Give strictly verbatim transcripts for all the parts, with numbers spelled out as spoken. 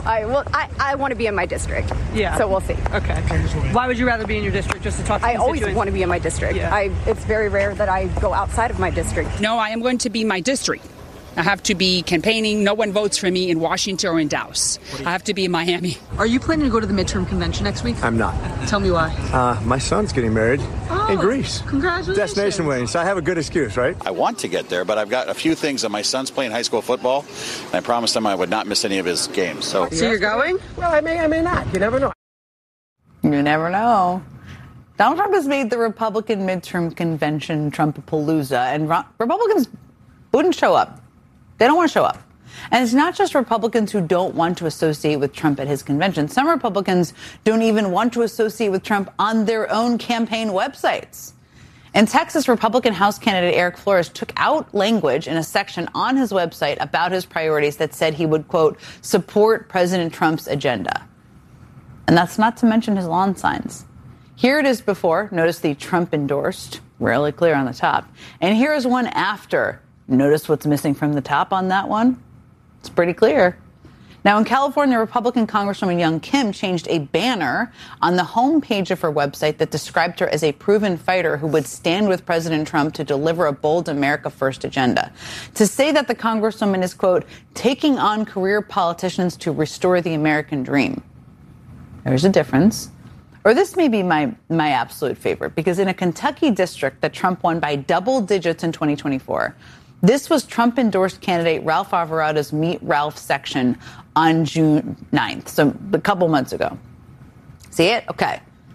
I well, I, I want to be in my district. Yeah. So we'll see. Okay. Why would you rather be in your district, just to talk to I always want to be in my district. Yeah. I, it's very rare that I go outside of my district. No, I am going to be my district. I have to be campaigning. No one votes for me in Washington or in Dallas. I have to be in Miami. Are you planning to go to the midterm convention next week? I'm not. Tell me why. Uh, my son's getting married oh, in Greece. Congratulations. Destination wedding, so I have a good excuse, right? I want to get there, but I've got a few things that my son's playing high school football, and I promised him I would not miss any of his games. So, so you're going? Well, I may, I may not. You never know. You never know. Donald Trump has made the Republican midterm convention Trumpapalooza, and Ro- Republicans wouldn't show up. They don't want to show up. And it's not just Republicans who don't want to associate with Trump at his convention. Some Republicans don't even want to associate with Trump on their own campaign websites. In Texas, Republican House candidate Eric Flores took out language in a section on his website about his priorities that said he would, quote, support President Trump's agenda. And that's not to mention his lawn signs. Here it is before. Notice the Trump endorsed, rarely clear on the top. And here is one after. Notice what's missing from the top on that one? It's pretty clear. Now, in California, Republican Congresswoman Young Kim changed a banner on the homepage of her website that described her as a proven fighter who would stand with President Trump to deliver a bold America First agenda. To say that the Congresswoman is, quote, taking on career politicians to restore the American dream. There's a difference. Or this may be my, my absolute favorite, because in a Kentucky district that Trump won by double digits in twenty twenty-four, this was Trump-endorsed candidate Ralph Alvarado's Meet Ralph section on June ninth, so a couple months ago. See it? Okay.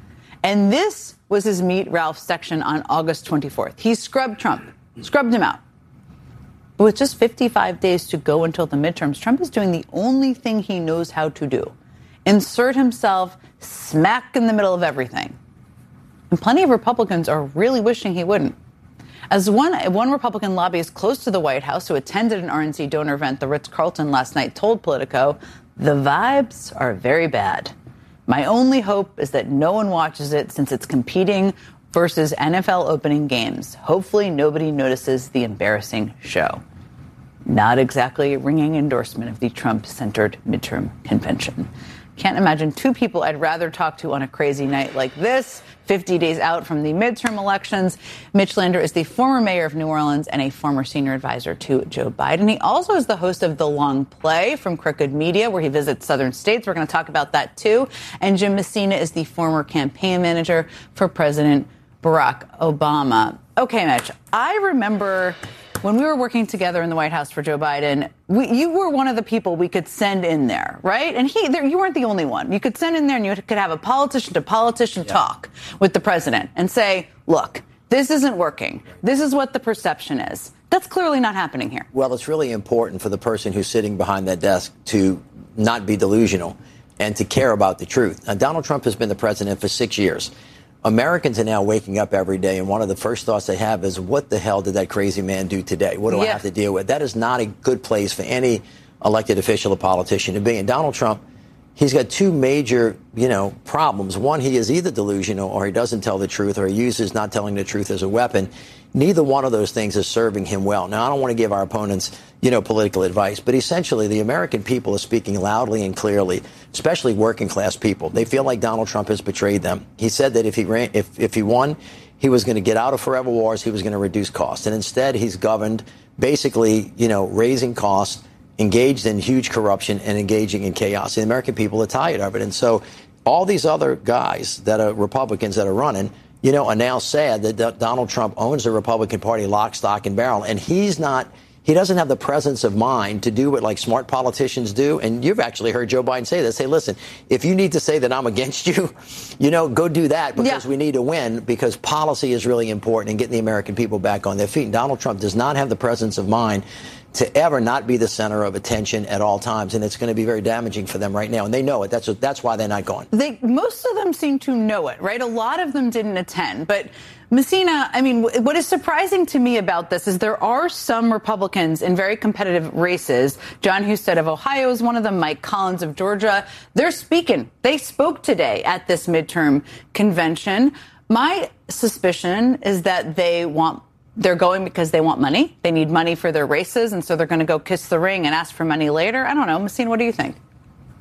And this was his Meet Ralph section on August twenty-fourth. He scrubbed Trump, scrubbed him out. But with just fifty-five days to go until the midterms, Trump is doing the only thing he knows how to do. Insert himself smack in the middle of everything. And plenty of Republicans are really wishing he wouldn't. As one, one Republican lobbyist close to the White House who attended an R N C donor event, the Ritz-Carlton last night, told Politico, the vibes are very bad. My only hope is that no one watches it since it's competing versus N F L opening games. Hopefully nobody notices the embarrassing show. Not exactly a ringing endorsement of the Trump-centered midterm convention. Can't imagine two people I'd rather talk to on a crazy night like this, fifty days out from the midterm elections. Mitch Lander is the former mayor of New Orleans and a former senior advisor to Joe Biden. He also is the host of The Long Play from Crooked Media, where he visits southern states. We're going to talk about that, too. And Jim Messina is the former campaign manager for President Barack Obama. Okay, Mitch, I remember when we were working together in the White House for Joe Biden, we, you were one of the people we could send in there, right? And he, there, you weren't the only one. You could send in there and you could have a politician to politician yeah. talk with the president and say, look, this isn't working. This is what the perception is. That's clearly not happening here. Well, it's really important for the person who's sitting behind that desk to not be delusional and to care about the truth. Now, Donald Trump has been the president for six years. Americans are now waking up every day, and one of the first thoughts they have is, what the hell did that crazy man do today? What do yeah. I have to deal with? That is not a good place for any elected official or politician to be. And Donald Trump, he's got two major, you know, problems. One, he is either delusional or he doesn't tell the truth, or he uses not telling the truth as a weapon. Neither one of those things is serving him well. Now, I don't want to give our opponents, you know, political advice, but essentially the American people are speaking loudly and clearly, especially working class people. They feel like Donald Trump has betrayed them. He said that if he ran, if, if he won, he was going to get out of forever wars. He was going to reduce costs. And instead, he's governed basically, you know, raising costs, engaged in huge corruption and engaging in chaos. The American people are tired of it. And so all these other guys that are Republicans that are running, you know, are now sad that Donald Trump owns the Republican Party lock, stock, and barrel. And he's not, he doesn't have the presence of mind to do what like smart politicians do. And you've actually heard Joe Biden say this. Say, listen, if you need to say that I'm against you, you know, go do that, because yeah. we need to win, because policy is really important and getting the American people back on their feet. And Donald Trump does not have the presence of mind to ever not be the center of attention at all times. And it's going to be very damaging for them right now. And they know it. That's what, that's why they're not going. They, most of them seem to know it, right? A lot of them didn't attend. But Messina, I mean, what is surprising to me about this is there are some Republicans in very competitive races. John Husted of Ohio is one of them. Mike Collins of Georgia. They're speaking. They spoke today at this midterm convention. My suspicion is that they want They're going because they want money. They need money for their races, and so they're going to go kiss the ring and ask for money later. I don't know. Messina, what do you think?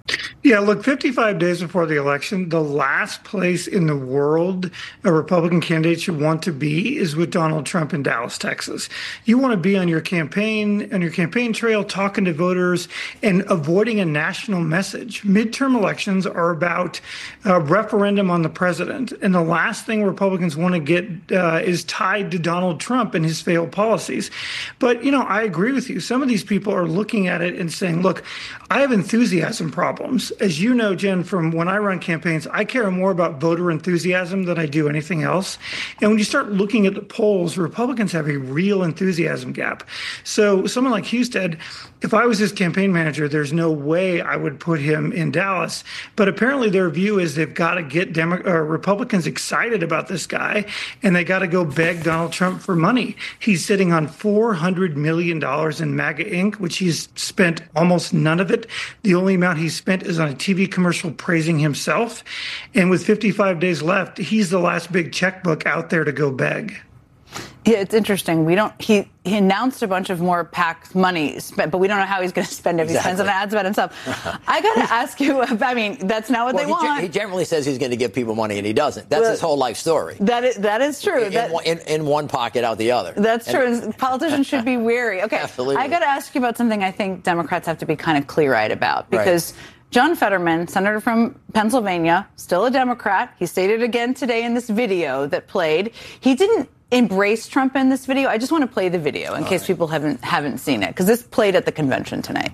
Yeah, look, fifty-five days before the election, the last place in the world a Republican candidate should want to be is with Donald Trump in Dallas, Texas. You want to be on your campaign, on your campaign trail, talking to voters and avoiding a national message. Midterm elections are about a referendum on the president. And the last thing Republicans want to get uh, is tied to Donald Trump and his failed policies. But, you know, I agree with you. Some of these people are looking at it and saying, look, I have enthusiasm problems. As you know, Jen, from when I run campaigns, I care more about voter enthusiasm than I do anything else. And when you start looking at the polls, Republicans have a real enthusiasm gap. So someone like Husted, if I was his campaign manager, there's no way I would put him in Dallas. But apparently their view is they've got to get Demo- uh, Republicans excited about this guy, and they got to go beg Donald Trump for money. He's sitting on four hundred million dollars in MAGA Incorporated, which he's spent almost none of it. The only amount he's spent is on a T V commercial praising himself. And with fifty-five days left, he's the last big checkbook out there to go beg. Yeah, it's interesting. We don't. He he announced a bunch of more PAC money spent, but we don't know how he's going to spend it. If Exactly. He spends on ads about himself. I got to ask you. I mean, that's not what Well, they he, want. ge- he generally says he's going to give people money, and he doesn't. That's Well, his whole life story. That is that is true. In, that, one, in, in one pocket, out the other. That's And- true. Politicians should be wary. Okay, Absolutely. I got to ask you about something I think Democrats have to be kind of clear-eyed about, because Right. John Fetterman, senator from Pennsylvania, still a Democrat. He stated again today in this video that played, he didn't embrace Trump in this video. I just want to play the video in All case right. people haven't haven't seen it, because this played at the convention tonight.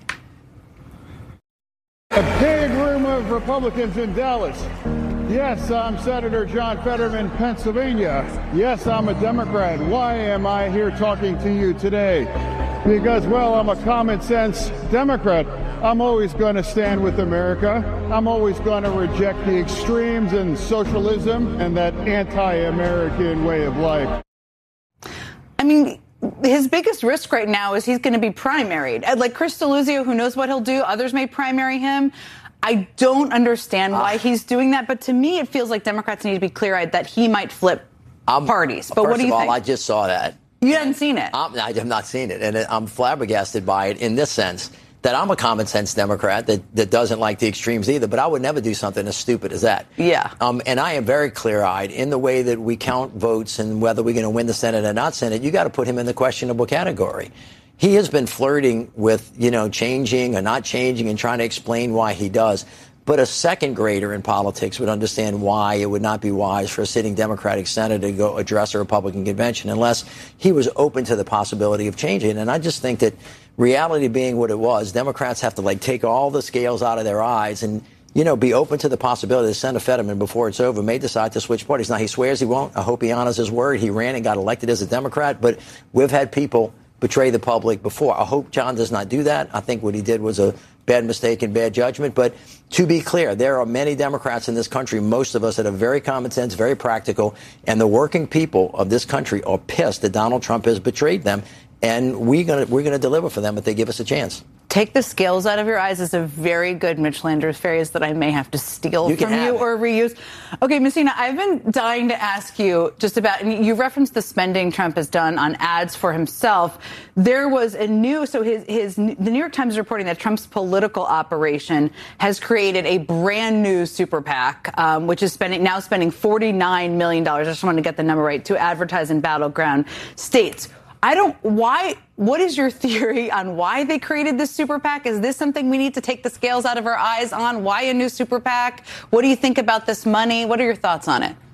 A big room of Republicans in Dallas. Yes, I'm Senator John Fetterman, Pennsylvania. Yes, I'm a Democrat. Why am I here talking to you today? Because, well, I'm a common sense Democrat. I'm always going to stand with America. I'm always going to reject the extremes and socialism and that anti-American way of life. I mean, his biggest risk right now is he's going to be primaried. And like Chris Deluzio, who knows what he'll do. Others may primary him. I don't understand why he's doing that. But to me, it feels like Democrats need to be clear-eyed that he might flip I'm, parties. But first what do you of all, think? I just saw that. You hadn't seen it. I'm, I have not seen it, and I'm flabbergasted by it in this sense that I'm a common sense Democrat that, that doesn't like the extremes either, but I would never do something as stupid as that. Yeah. Um, and I am very clear-eyed in the way that we count votes and whether we're going to win the Senate or not Senate. You got to put him in the questionable category. He has been flirting with, you know, changing or not changing and trying to explain why he does. But a second grader in politics would understand why it would not be wise for a sitting Democratic senator to go address a Republican convention unless he was open to the possibility of changing. And I just think that reality being what it was, Democrats have to, like, take all the scales out of their eyes and, you know, be open to the possibility that Senator Fetterman, before it's over, may decide to switch parties. Now, he swears he won't. I hope he honors his word. He ran and got elected as a Democrat. But we've had people betray the public before. I hope John does not do that. I think what he did was a bad mistake and bad judgment. But to be clear, there are many Democrats in this country, most of us that are very common sense, very practical, and the working people of this country are pissed that Donald Trump has betrayed them. And we're going to we're going to deliver for them if they give us a chance. Take the scales out of your eyes is a very good Mitch Landers phrase that I may have to steal You can from have you it. or reuse. Okay, Messina, I've been dying to ask you just about, and you referenced the spending Trump has done on ads for himself. There was a new, so his, his, the New York Times is reporting that Trump's political operation has created a brand new super PAC, um, which is spending now spending forty-nine million dollars. I just wanted to get the number right, to advertise in battleground states. I don't, why, what is your theory on why they created this super PAC? Is this something we need to take the scales out of our eyes on? Why a new super PAC? What do you think about this money? What are your thoughts on it?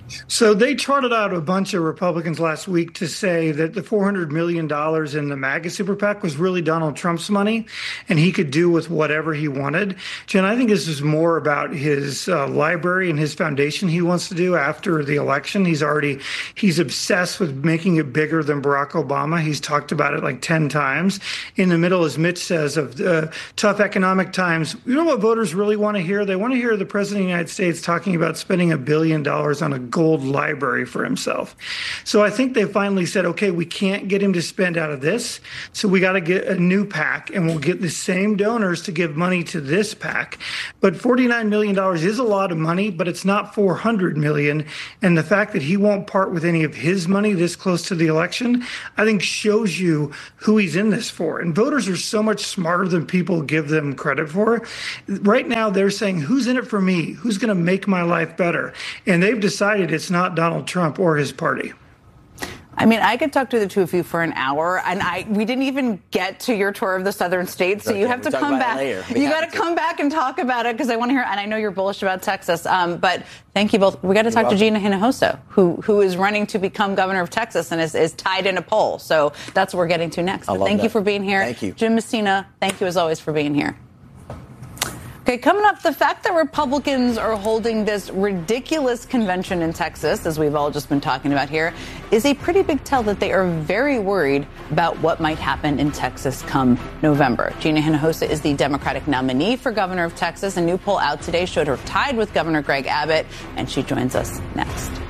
So they trotted out a bunch of Republicans last week to say that the four hundred million dollars in the MAGA super PAC was really Donald Trump's money and he could do with whatever he wanted. Jen, I think this is more about his uh, library and his foundation he wants to do after the election. He's already, he's obsessed with making it bigger than Barack Obama. He's talked about it like ten times. In the middle, as Mitch says, of uh, tough economic times, you know what voters really want to hear? They want to hear the president of the United States talking about spending a billion dollars on a gold library for himself. So I think they finally said, okay, we can't get him to spend out of this, so we got to get a new PAC, and we'll get the same donors to give money to this PAC. But forty-nine million dollars is a lot of money, but it's not four hundred million dollars. And the fact that he won't part with any of his money this close to the election, I think shows you who he's in this for. And voters are so much smarter than people give them credit for. Right now, they're saying, who's in it for me? Who's going to make my life better? And they've decided it's not Donald Trump or his party. I mean, I could talk to the two of you for an hour, and I we didn't even get to your tour of the southern states, so okay, you have to come back. You got to come back and talk about it because I want to hear. And I know you're bullish about Texas, um, but thank you both. We got to talk to Gina Hinojosa, who who is running to become governor of Texas and is, is tied in a poll. So that's what we're getting to next. But thank that. you for being here. Thank you, Jim Messina. Thank you as always for being here. Okay, coming up, the fact that Republicans are holding this ridiculous convention in Texas, as we've all just been talking about here, is a pretty big tell that they are very worried about what might happen in Texas come November. Gina Hinojosa is the Democratic nominee for governor of Texas. A new poll out today showed her tied with Governor Greg Abbott, and she joins us next.